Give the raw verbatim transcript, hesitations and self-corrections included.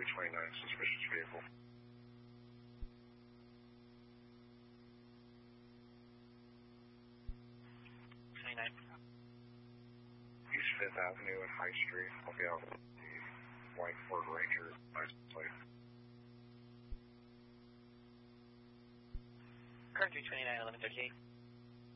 three twenty-nine, suspicious vehicle. twenty-nine. East fifth Avenue and High Street. I'll be out with the white Ford Ranger license plate. Car three twenty-nine, eleven thirty-eight.